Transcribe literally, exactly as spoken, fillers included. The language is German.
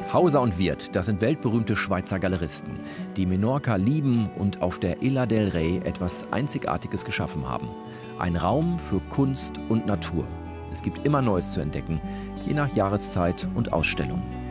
Hauser und Wirth, das sind weltberühmte Schweizer Galeristen, die Menorca lieben und auf der Ilha del Rey etwas Einzigartiges geschaffen haben. Ein Raum für Kunst und Natur. Es gibt immer Neues zu entdecken, je nach Jahreszeit und Ausstellung.